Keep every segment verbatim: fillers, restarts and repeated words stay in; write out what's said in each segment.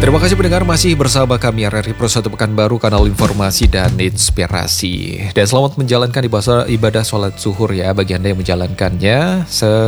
Terima kasih pendengar masih bersama kami R R I Pro satu Pekanbaru, kanal informasi dan inspirasi. Dan selamat menjalankan ibadah, ibadah sholat zuhur ya bagi Anda yang menjalankannya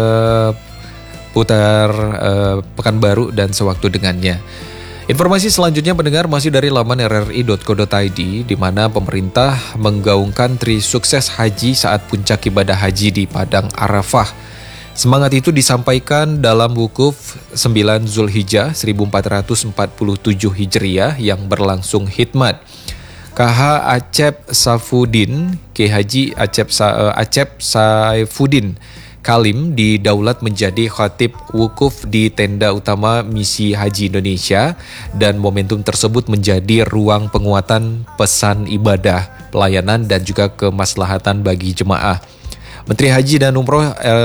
seputar uh, Pekanbaru dan sewaktu dengannya. Informasi selanjutnya pendengar masih dari laman r r i dot co dot i d, di mana pemerintah menggaungkan tri sukses haji saat puncak ibadah haji di Padang Arafah. Semangat itu disampaikan dalam wukuf sembilan Zulhijjah seribu empat ratus empat puluh tujuh Hijriah yang berlangsung khidmat. K H Acep Saifuddin, K Haji Acep, Sa, Acep Saifuddin Kalim didaulat menjadi khatib wukuf di tenda utama Misi Haji Indonesia, dan momentum tersebut menjadi ruang penguatan pesan ibadah, pelayanan dan juga kemaslahatan bagi jemaah. Menteri Haji dan Umroh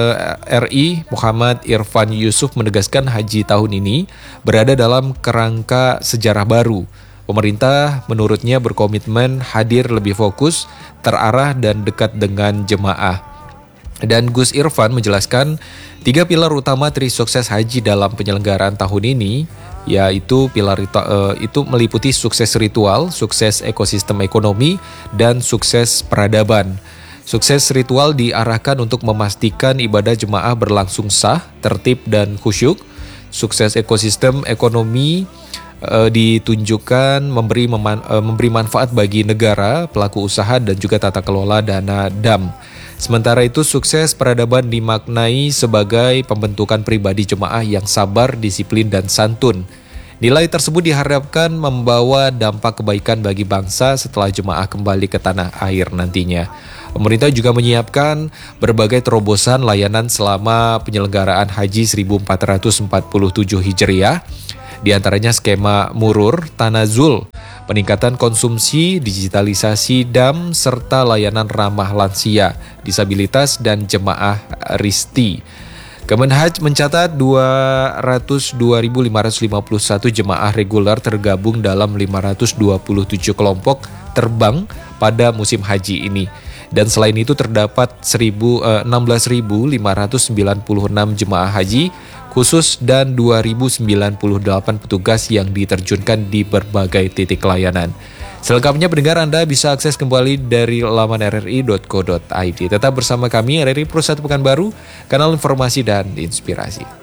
R I Muhammad Irfan Yusuf menegaskan haji tahun ini berada dalam kerangka sejarah baru. Pemerintah menurutnya berkomitmen hadir lebih fokus, terarah dan dekat dengan jemaah. Dan Gus Irfan menjelaskan tiga pilar utama tri sukses haji dalam penyelenggaraan tahun ini, yaitu pilar itu meliputi sukses ritual, sukses ekosistem ekonomi, dan sukses peradaban. Sukses ritual diarahkan untuk memastikan ibadah jemaah berlangsung sah, tertib dan khusyuk. Sukses ekosistem ekonomi e, ditunjukkan memberi, meman, e, memberi manfaat bagi negara, pelaku usaha dan juga tata kelola dana D A M. Sementara itu sukses peradaban dimaknai sebagai pembentukan pribadi jemaah yang sabar, disiplin dan santun. Nilai tersebut diharapkan membawa dampak kebaikan bagi bangsa setelah jemaah kembali ke tanah air nantinya. Pemerintah juga menyiapkan berbagai terobosan layanan selama penyelenggaraan Haji seribu empat ratus empat puluh tujuh Hijriah, di antaranya skema murur, tanazul, peningkatan konsumsi, digitalisasi D A M, serta layanan ramah lansia, disabilitas, dan jemaah risti. Kemenhaj mencatat dua ratus dua ribu lima ratus lima puluh satu jemaah reguler tergabung dalam lima ratus dua puluh tujuh kelompok terbang pada musim haji ini. Dan selain itu terdapat enam belas ribu lima ratus sembilan puluh enam jemaah haji khusus dan dua ribu sembilan puluh delapan petugas yang diterjunkan di berbagai titik layanan. Selengkapnya pendengar Anda bisa akses kembali dari laman r r i dot co dot i d. Tetap bersama kami R R I Pro satu Pekanbaru, kanal informasi dan inspirasi.